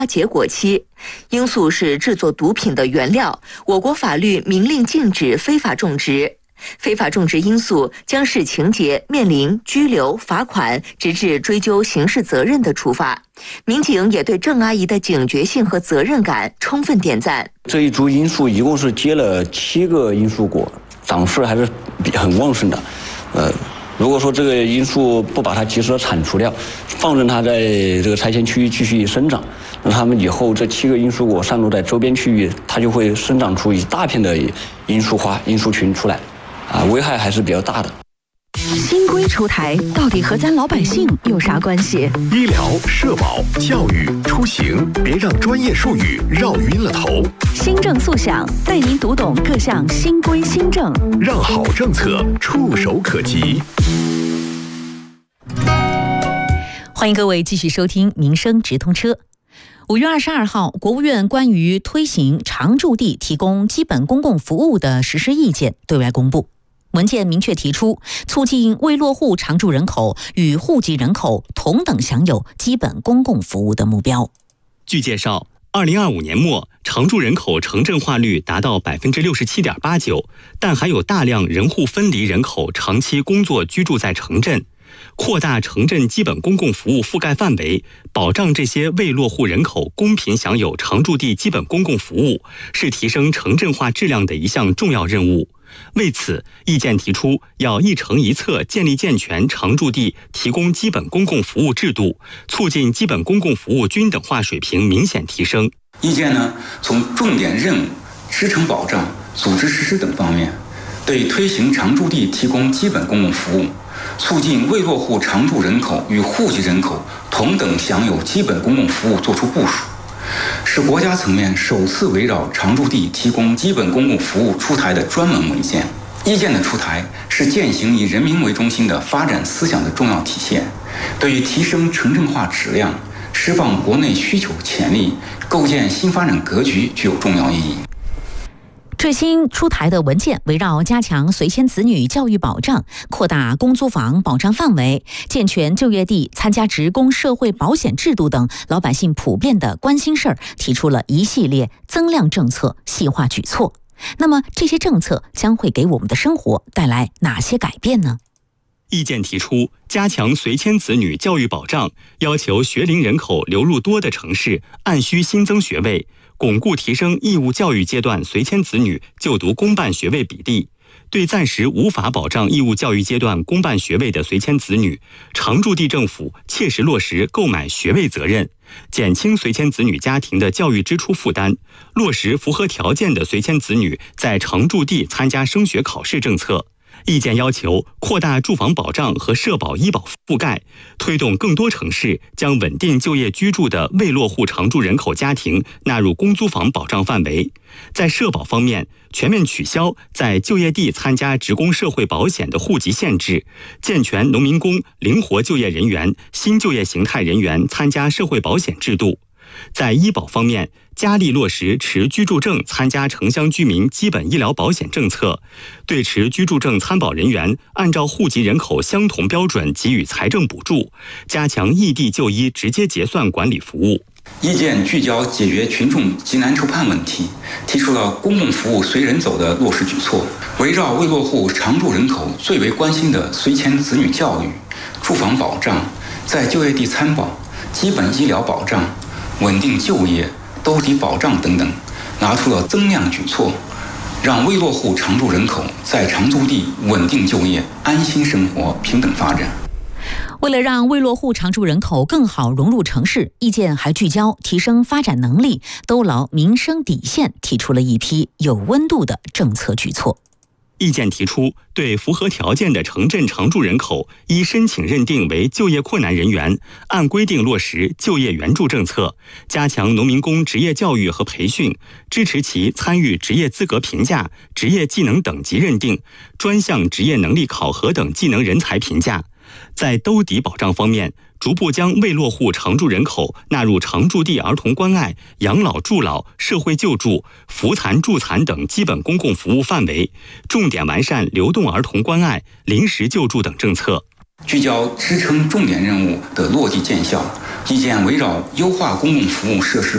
结果期。罂粟是制作毒品的原料，我国法律明令禁止非法种植。非法种植罂粟将视情节面临拘留、罚款，直至追究刑事责任的处罚。民警也对郑阿姨的警觉性和责任感充分点赞。 这一株罂粟一共是结了7个罂粟果，长势还是很旺盛的。如果说这个罂粟不把它及时的铲除掉，放任它在这个拆迁区域继续生长，那它们以后这7个罂粟果散落在周边区域，它就会生长出一大片的罂粟花、罂粟群出来。危害还是比较大的。 新规出台，到底和咱老百姓有啥关系？ 医疗、社保、教育、出行，别让专业术语绕晕了头。 新政速响，带您读懂各项新规新政， 让好政策触手可及。 欢迎各位继续收听《民生直通车》。5月22号，国务院关于推行常住地提供基本公共服务的实施意见对外公布。文件明确提出，促进未落户常住人口与户籍人口同等享有基本公共服务的目标。 据介绍，2025年末，常住人口城镇化率达到67.89%，但还有大量人户分离人口长期工作居住在城镇。扩大城镇基本公共服务覆盖范围，保障这些未落户人口公平享有常住地基本公共服务，是提升城镇化质量的一项重要任务。为此，意见提出要一城一策建立健全常住地提供基本公共服务制度，促进基本公共服务均等化水平明显提升。 意见呢，从重点任务、支撑保障、组织实施等方面，对推行常住地提供基本公共服务，促进未落户常住人口与户籍人口同等享有基本公共服务作出部署，是国家层面首次围绕常住地提供基本公共服务出台的专门文件。意见的出台是践行以人民为中心的发展思想的重要体现，对于提升城镇化质量、释放国内需求潜力、构建新发展格局具有重要意义。 最新出台的文件围绕加强随迁子女教育保障，扩大公租房保障范围，健全就业地参加职工社会保险制度等老百姓普遍的关心事儿，提出了一系列增量政策细化举措。那么这些政策将会给我们的生活带来哪些改变呢？ 意见提出，加强随迁子女教育保障，要求学龄人口流入多的城市按需新增学位，巩固提升义务教育阶段随迁子女就读公办学位比例。对暂时无法保障义务教育阶段公办学位的随迁子女，常住地政府切实落实购买学位责任，减轻随迁子女家庭的教育支出负担，落实符合条件的随迁子女在常住地参加升学考试政策。意见要求扩大住房保障和社保医保覆盖，推动更多城市将稳定就业居住的未落户常住人口家庭纳入公租房保障范围。在社保方面，全面取消在就业地参加职工社会保险的户籍限制，健全农民工、灵活就业人员、新就业形态人员参加社会保险制度。在医保方面，加力落实持居住证参加城乡居民基本医疗保险政策，对持居住证参保人员按照户籍人口相同标准给予财政补助，加强异地就医直接结算管理服务。 意见聚焦解决群众急难愁盼问题，提出了公共服务随人走的落实举措，围绕未落户常住人口最为关心的随迁子女教育、住房保障、在就业地参保、基本医疗保障、稳定就业、兜底保障等等，拿出了增量举措，让未落户常住人口在常住地稳定就业、安心生活、平等发展。 为了让未落户常住人口更好融入城市，意见还聚焦提升发展能力、兜牢民生底线，提出了一批有温度的政策举措。 意见提出，对符合条件的城镇常住人口，依申请认定为就业困难人员，按规定落实就业援助政策，加强农民工职业教育和培训，支持其参与职业资格评价、职业技能等级认定、专项职业能力考核等技能人才评价。在兜底保障方面，逐步将未落户常住人口纳入常住地儿童关爱、养老助老、社会救助、扶残助残等基本公共服务范围，重点完善流动儿童关爱、临时救助等政策。 聚焦支撑重点任务的落地见效， 意见围绕优化公共服务设施